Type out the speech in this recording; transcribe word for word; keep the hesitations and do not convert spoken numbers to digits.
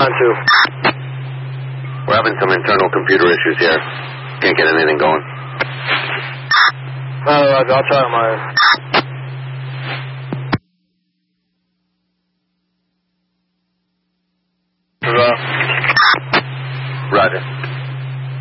On two. We're having some internal computer issues here. Can't get anything going. No, Roger, I'll try on my end. Roger.